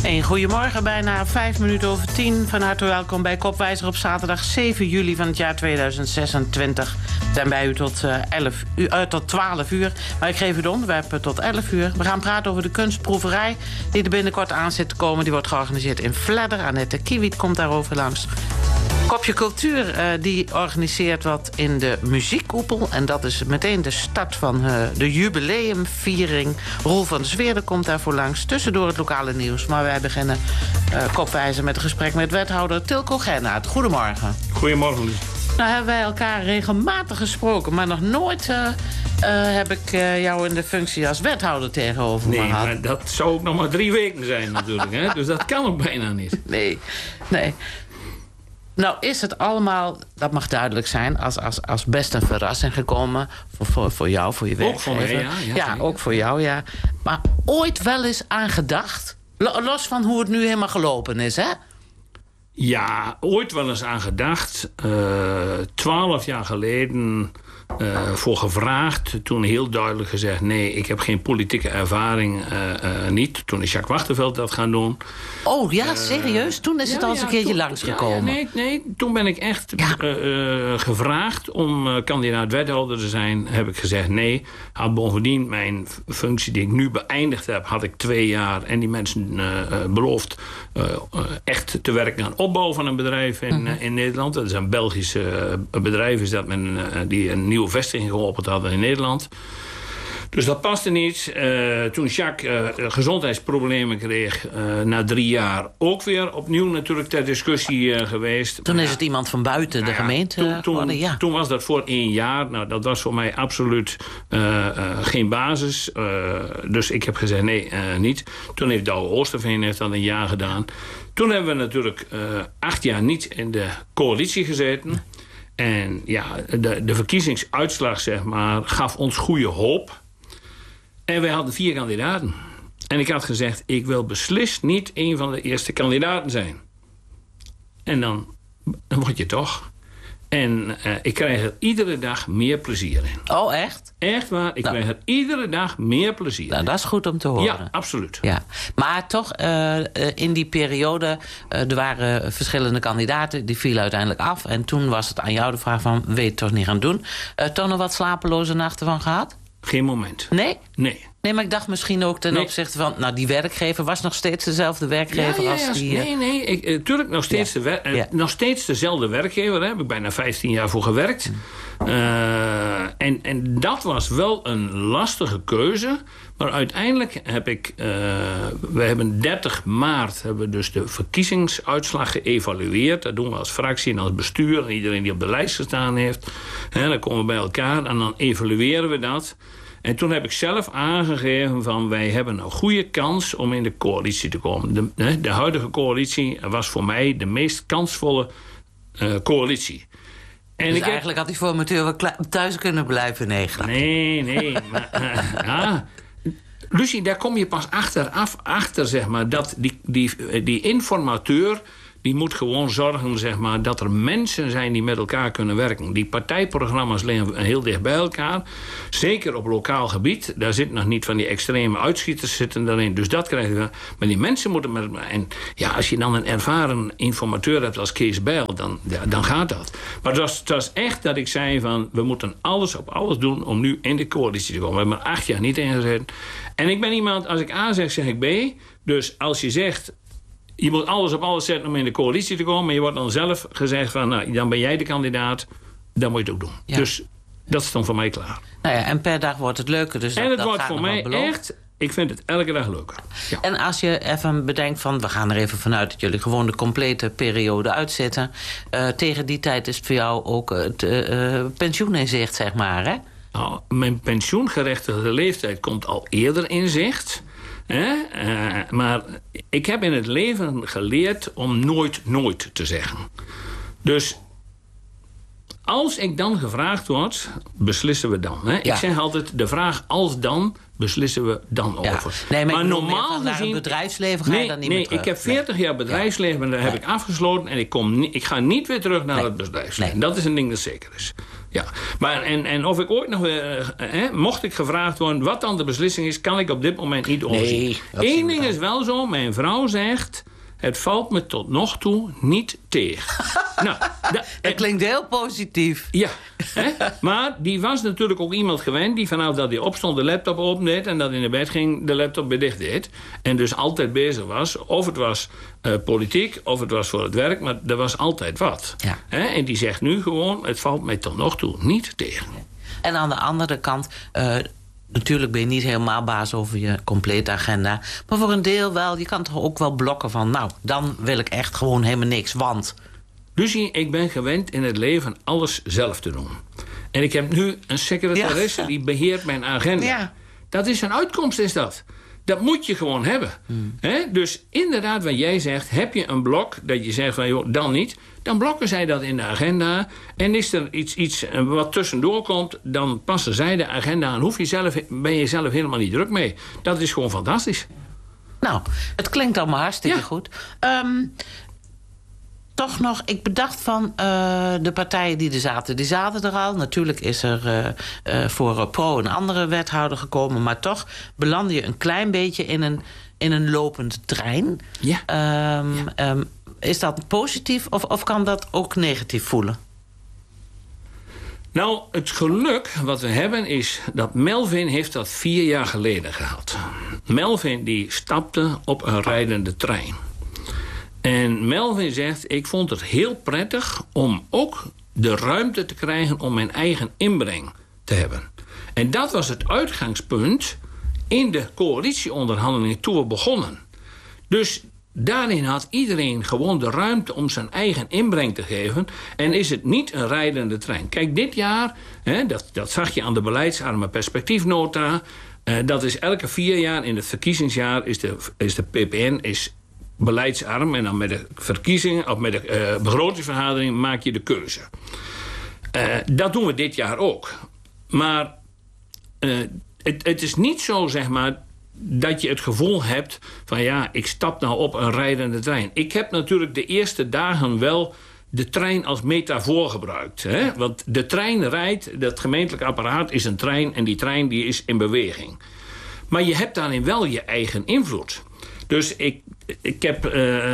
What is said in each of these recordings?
Een goedemorgen, bijna 10:05. Van harte welkom bij Kopwijzer op zaterdag 7 juli van het jaar 2026. We zijn bij u tot 12 uur. Maar ik geef u het onderwerp tot 11 uur. We gaan praten over de kunstproeverij die er binnenkort aan zit te komen. Die wordt georganiseerd in Vledder. Annette Kiewiet komt daarover langs. Kopje Cultuur die organiseert wat in de muziekkoepel. En dat is meteen de start van de jubileumviering. Roel van der Zweerde komt daarvoor langs. Tussendoor het lokale nieuws. Maar wij beginnen Kopwijzer met een gesprek met wethouder Tilco Gernaert. Goedemorgen. Goedemorgen, Lies. Nou hebben wij elkaar regelmatig gesproken. Maar nog nooit heb ik jou in de functie als wethouder tegenover me gehad. Nee, maar dat zou ook nog maar 3 weken zijn natuurlijk. Hè? Dus dat kan ook bijna niet. Nee. Nou is het allemaal, dat mag duidelijk zijn, als best een verrassing gekomen. Voor jou, voor je werkgever. Ook voor mij, ja. Ja, ook voor jou, ja. Maar ooit wel eens aan gedacht? Los van hoe het nu helemaal gelopen is, hè? Ja, ooit wel eens aan gedacht. 12 jaar geleden voor gevraagd. Toen heel duidelijk gezegd, nee, ik heb geen politieke ervaring. Niet. Toen is Jacques Wachterveld dat gaan doen. Oh ja, serieus? Toen is het al eens een keertje langsgekomen. Nee, toen ben ik echt gevraagd om kandidaat wethouder te zijn. Heb ik gezegd nee. Had bovendien mijn functie die ik nu beëindigd heb, had ik 2 jaar. En die mensen beloofd echt te werken aan opbouw van een bedrijf in Nederland. Dat is een Belgisch bedrijf is dat die een nieuwe vestiging geopend hadden in Nederland. Dus dat paste niet. Toen Jacques gezondheidsproblemen kreeg, na 3 jaar ook weer opnieuw natuurlijk ter discussie geweest. Toen is het iemand van buiten de gemeente geworden, ja. Toen was dat voor 1 jaar. Nou, dat was voor mij absoluut geen basis. Dus ik heb gezegd nee, niet. Toen heeft Douwe Oosterveen dat 1 jaar gedaan. Toen hebben we natuurlijk 8 jaar niet in de coalitie gezeten. En ja, de verkiezingsuitslag, zeg maar, gaf ons goede hoop. En wij hadden 4 kandidaten. En ik had gezegd, ik wil beslist niet een van de eerste kandidaten zijn. En dan word je toch. En ik krijg er iedere dag meer plezier in. Oh, echt? Echt waar, ik krijg er iedere dag meer plezier in. Nou, dat is goed om te horen. Ja, absoluut. Ja. Maar toch, in die periode, er waren verschillende kandidaten. Die vielen uiteindelijk af. En toen was het aan jou de vraag van, weet je het toch niet gaan doen? Toch nog wat slapeloze nachten van gehad? Geen moment. Nee? Nee. Nee, maar ik dacht misschien ook ten opzichte van, nou, die werkgever was nog steeds dezelfde werkgever als die... Nee. Tuurlijk nog steeds, nog steeds dezelfde werkgever. Daar heb ik bijna 15 jaar voor gewerkt. En dat was wel een lastige keuze. Maar uiteindelijk heb ik... we hebben 30 maart hebben we dus de verkiezingsuitslag geëvalueerd. Dat doen we als fractie en als bestuur. En iedereen die op de lijst gestaan heeft. Dan komen we bij elkaar en dan evalueren we dat. En toen heb ik zelf aangegeven van, wij hebben een goede kans om in de coalitie te komen. De huidige coalitie was voor mij de meest kansvolle coalitie. En dus eigenlijk had die formateur wel thuis kunnen blijven, Nee. Maar, Lucie, daar kom je pas achter, zeg maar, dat die informateur, die moet gewoon zorgen, zeg maar, dat er mensen zijn die met elkaar kunnen werken. Die partijprogramma's liggen heel dicht bij elkaar. Zeker op lokaal gebied. Daar zitten nog niet van die extreme uitschieters zitten daarin. Dus dat krijgen we. Maar die mensen moeten met elkaar. En ja, als je dan een ervaren informateur hebt als Kees Bijl, dan gaat dat. Maar het was echt dat ik zei van, we moeten alles op alles doen om nu in de coalitie te komen. We hebben er 8 jaar niet ingezet. En ik ben iemand, als ik A zeg ik B. Dus als je zegt, je moet alles op alles zetten om in de coalitie te komen, maar je wordt dan zelf gezegd van, nou, dan ben jij de kandidaat, dan moet je het ook doen. Ja. Dus dat is dan voor mij klaar. Nou ja, en per dag wordt het leuker. Dus en het wordt voor mij echt, ik vind het elke dag leuker. Ja. En als je even bedenkt van, we gaan er even vanuit dat jullie gewoon de complete periode uitzitten. Tegen die tijd is het voor jou ook het pensioen in zicht, zeg maar, hè? Nou, mijn pensioengerechtigde leeftijd komt al eerder in zicht. Maar ik heb in het leven geleerd om nooit te zeggen. Dus als ik dan gevraagd word, beslissen we dan. Hè? Ja. Ik zeg altijd, de vraag als dan, beslissen we dan over. Nee, maar normaal gezien, naar het bedrijfsleven ga je dan niet meer terug. Ik heb 40 jaar bedrijfsleven en daar heb ik afgesloten. En ik ga niet weer terug naar het bedrijfsleven. Nee. Dat is een ding dat zeker is. Ja. Maar en of ik ooit nog... mocht ik gevraagd worden wat dan de beslissing is... kan ik op dit moment niet overzien. Eén ding is wel zo. Mijn vrouw zegt... Het valt me tot nog toe niet tegen. Nou, dat klinkt heel positief. Ja, maar die was natuurlijk ook iemand gewend... die vanaf dat hij opstond de laptop opende... en dat hij naar bed ging de laptop weer dicht deed. En dus altijd bezig was. Of het was politiek, of het was voor het werk... maar er was altijd wat. Ja. En die zegt nu gewoon... het valt mij tot nog toe niet tegen. En aan de andere kant... natuurlijk ben je niet helemaal baas over je complete agenda. Maar voor een deel wel. Je kan toch ook wel blokken van... nou, dan wil ik echt gewoon helemaal niks, want... Lucie, ik ben gewend in het leven alles zelf te doen. En ik heb nu een secretaresse die beheert mijn agenda. Ja. Dat is een uitkomst, is dat. Dat moet je gewoon hebben. Dus inderdaad, wat jij zegt, heb je een blok... dat je zegt van, joh, dan niet... dan blokken zij dat in de agenda. En is er iets wat tussendoor komt... dan passen zij de agenda aan. Ben je zelf helemaal niet druk mee. Dat is gewoon fantastisch. Nou, het klinkt allemaal hartstikke goed. Toch nog, ik bedacht van de partijen die er zaten. Die zaten er al. Natuurlijk is er voor Pro een andere wethouder gekomen. Maar toch belandde je een klein beetje in een lopende trein. Ja. Is dat positief of kan dat ook negatief voelen? Nou, het geluk wat we hebben is dat Melvin heeft dat 4 jaar geleden gehad. Melvin die stapte op een rijdende trein. En Melvin zegt, ik vond het heel prettig om ook de ruimte te krijgen om mijn eigen inbreng te hebben. En dat was het uitgangspunt in de coalitieonderhandelingen toen we begonnen. Dus daarin had iedereen gewoon de ruimte om zijn eigen inbreng te geven. En is het niet een rijdende trein. Kijk, dit jaar, dat zag je aan de beleidsarme perspectiefnota. Dat is elke 4 jaar in het verkiezingsjaar is de PPN beleidsarm. En dan met de verkiezingen of met de begrotingsvergadering maak je de keuze. Dat doen we dit jaar ook. Maar het is niet zo, zeg maar, dat je het gevoel hebt van ja, ik stap nou op een rijdende trein. Ik heb natuurlijk de eerste dagen wel de trein als metafoor gebruikt. Hè? Want de trein rijdt, dat gemeentelijk apparaat is een trein en die trein die is in beweging. Maar je hebt daarin wel je eigen invloed. Dus ik heb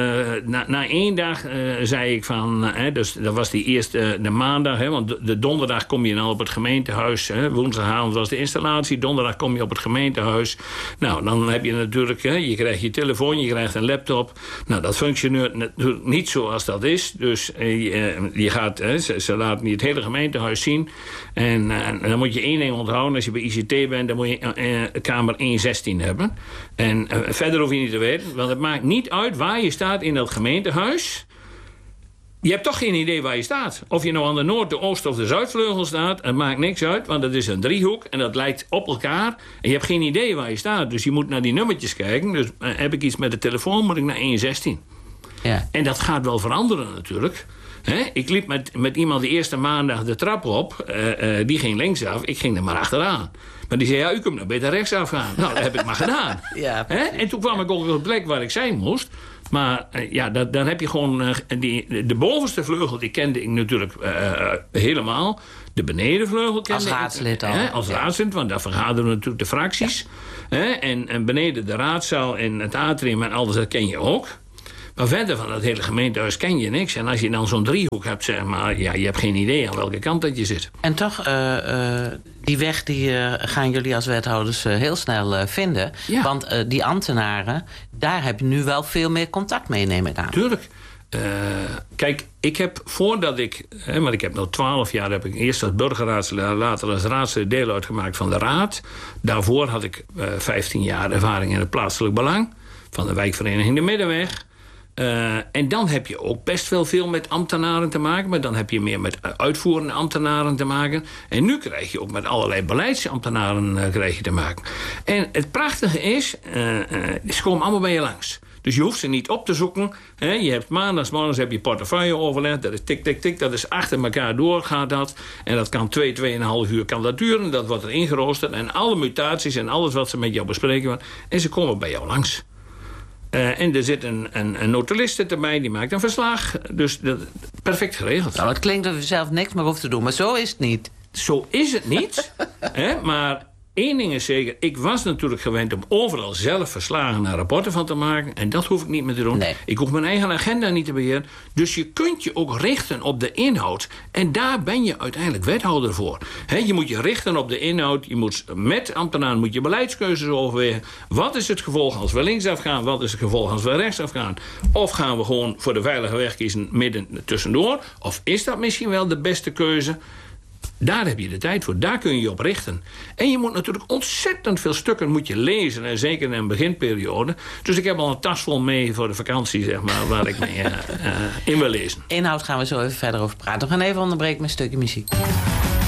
na 1 dag zei ik van... dus dat was die eerste de maandag. Want de donderdag kom je dan op het gemeentehuis. Woensdagavond was de installatie. Donderdag kom je op het gemeentehuis. Nou, dan heb je natuurlijk... je krijgt je telefoon, je krijgt een laptop. Nou, dat functioneert natuurlijk niet zoals dat is. Dus je gaat... ze laten je het hele gemeentehuis zien. En dan moet je 1 ding onthouden. Als je bij ICT bent, dan moet je kamer 116 hebben. En verder hoef je niet te weten. Want het maakt niet uit waar je staat in dat gemeentehuis. Je hebt toch geen idee waar je staat. Of je nou aan de Noord-, de Oost- of de Zuidvleugel staat. Het maakt niks uit, want het is een driehoek. En dat lijkt op elkaar. En je hebt geen idee waar je staat. Dus je moet naar die nummertjes kijken. Dus heb ik iets met de telefoon, moet ik naar 116. Ja. En dat gaat wel veranderen natuurlijk. Ik liep met iemand de eerste maandag de trap op. Die ging linksaf. Ik ging er maar achteraan. Maar die zei, ja, u kunt nou beter rechtsaf gaan. Nou, dat heb ik maar gedaan. Ja. En toen kwam ik ook op de plek waar ik zijn moest. Maar dan heb je gewoon... de bovenste vleugel, die kende ik natuurlijk helemaal. De benedenvleugel kende ik. Als raadslid al. Als raadslid, want daar vergaderen natuurlijk de fracties. Ja. En beneden de raadzaal en het atrium en alles, dat ken je ook. Maar verder van dat hele gemeentehuis ken je niks. En als je dan zo'n driehoek hebt, zeg maar... ja, je hebt geen idee aan welke kant dat je zit. En toch, die weg die gaan jullie als wethouders heel snel vinden. Ja. Want die ambtenaren, daar heb je nu wel veel meer contact mee, neem ik aan. Tuurlijk. Kijk, ik heb voordat ik... want ik heb nog 12 jaar... heb ik eerst als burgerraadslid, later als raadslid deel uitgemaakt van de raad. Daarvoor had ik 15 jaar ervaring in het plaatselijk belang. Van de wijkvereniging De Middenweg. En dan heb je ook best wel veel met ambtenaren te maken. Maar dan heb je meer met uitvoerende ambtenaren te maken. En nu krijg je ook met allerlei beleidsambtenaren te maken. En het prachtige is, ze komen allemaal bij je langs. Dus je hoeft ze niet op te zoeken. Je hebt maandags heb je portefeuille overlegd. Dat is tik, tik, tik. Dat is achter elkaar door gaat dat. En dat kan 2,5 uur kan dat duren. Dat wordt er ingeroosterd. En alle mutaties en alles wat ze met jou bespreken. En ze komen bij jou langs. En er zit een notuliste erbij, die maakt een verslag. Dus perfect geregeld. Nou, het klinkt alsof je zelf niks meer hoeft te doen, maar zo is het niet. Zo is het niet, hè, maar één ding is zeker. Ik was natuurlijk gewend om overal zelf verslagen en rapporten van te maken. En dat hoef ik niet meer te doen. Nee. Ik hoef mijn eigen agenda niet te beheren. Dus je kunt je ook richten op de inhoud. En daar ben je uiteindelijk wethouder voor. Je moet je richten op de inhoud. Je moet met ambtenaren moet je beleidskeuzes overwegen. Wat is het gevolg als we linksaf gaan? Wat is het gevolg als we rechtsaf gaan? Of gaan we gewoon voor de veilige weg kiezen midden tussendoor? Of is dat misschien wel de beste keuze? Daar heb je de tijd voor. Daar kun je je op richten. En je moet natuurlijk ontzettend veel stukken moet je lezen. En zeker in een beginperiode. Dus ik heb al een tas vol mee voor de vakantie, zeg maar, waar ik mee in wil lezen. Inhoud gaan we zo even verder over praten. We gaan even onderbreken met een stukje muziek.